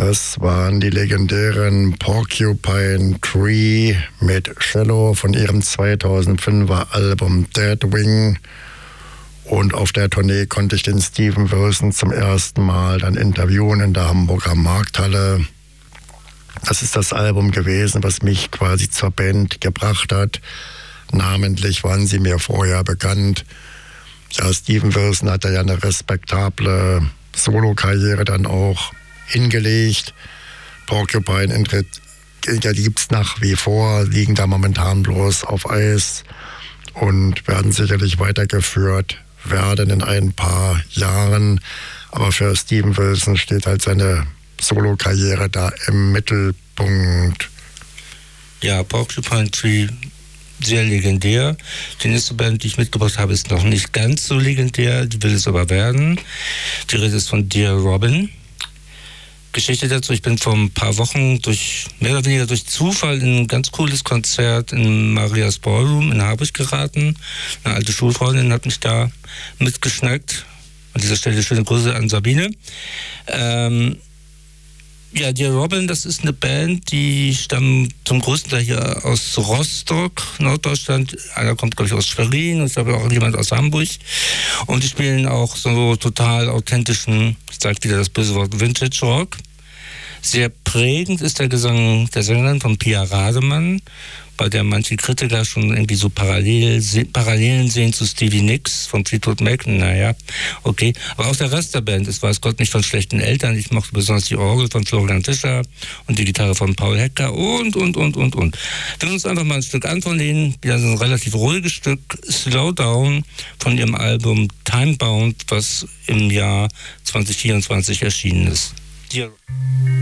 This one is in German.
Das waren die legendären Porcupine Tree mit Cello von ihrem 2005er Album Dead Wing. Und auf der Tournee konnte ich den Steven Wilson zum ersten Mal dann interviewen in der Hamburger Markthalle. Das ist das Album gewesen, was mich quasi zur Band gebracht hat. Namentlich waren sie mir vorher bekannt. Ja, Steven Wilson hatte ja eine respektable Solo-Karriere dann auch hingelegt. Porcupine gibt es nach wie vor, liegen da momentan bloß auf Eis und werden sicherlich weitergeführt werden in ein paar Jahren. Aber für Steven Wilson steht halt seine Solo-Karriere da im Mittelpunkt. Ja, Porcupine Tree, sehr legendär. Die nächste Band, die ich mitgebracht habe, ist noch nicht ganz so legendär, die will es aber werden. Die Rede ist von Dear Robin. Geschichte dazu, ich bin vor ein paar Wochen mehr oder weniger durch Zufall in ein ganz cooles Konzert in Marias Ballroom in Harburg geraten. Eine alte Schulfreundin hat mich da mitgeschnackt. An dieser Stelle schöne Grüße an Sabine. Ja, Dear Robin, das ist eine Band, die stammen zum größten Teil hier aus Rostock, Norddeutschland. Einer kommt, glaube ich, aus Schwerin und ich glaube auch jemand aus Hamburg. Und die spielen auch so total authentischen, ich sage wieder das böse Wort, Vintage Rock. Sehr prägend ist der Gesang der Sängerin von Pia Rademann, bei der manche Kritiker schon irgendwie so Parallelen sehen zu Stevie Nicks von Fleetwood Mac. Naja, okay. Aber auch der Rest der Band ist, weiß Gott, nicht von schlechten Eltern. Ich mochte besonders die Orgel von Florian Tischer und die Gitarre von Paul Hecker und. Wir hören uns einfach mal ein Stück an von denen. Ja, so ein relativ ruhiges Stück, Slow Down, von ihrem Album Timebound, was im Jahr 2024 erschienen ist. Dear